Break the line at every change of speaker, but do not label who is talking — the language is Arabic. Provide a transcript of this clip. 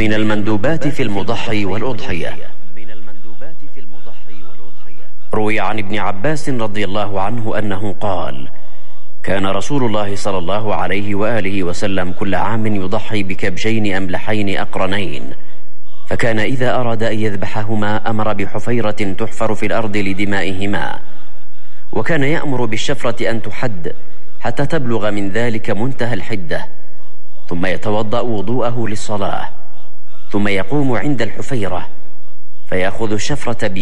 من المندوبات في المضحي والأضحية. روي عن ابن عباس رضي الله عنه أنه قال: كان رسول الله صلى الله عليه وآله وسلم كل عام يضحي بكبشين أملحين أقرنين، فكان إذا أراد أن يذبحهما أمر بحفيرة تحفر في الأرض لدمائهما، وكان يأمر بالشفرة أن تحد حتى تبلغ من ذلك منتهى الحدة، ثم يتوضأ وضوءه للصلاة، ثم يقوم عند الحفيرة فيأخذ الشفرة